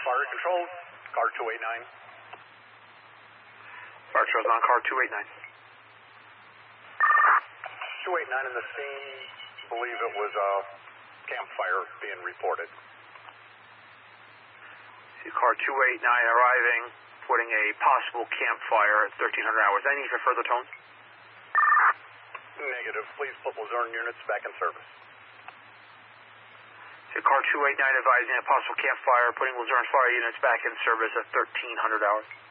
Fire control, car 289. Fire control's on car 289. 289 in the scene, believe it was a campfire being reported. See car 289 arriving, reporting a possible campfire at 1300 hours. Any need for further tones? Negative. Please put Luzerne units back in service. See car 289 advising a possible campfire, putting Luzerne fire units back in service at 1300 hours.